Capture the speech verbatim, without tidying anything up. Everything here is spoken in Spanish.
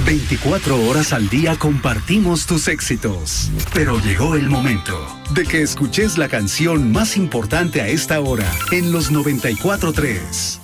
veinticuatro horas al día compartimos tus éxitos. Pero llegó el momento de que escuches la canción más importante a esta hora en los noventa y cuatro tres.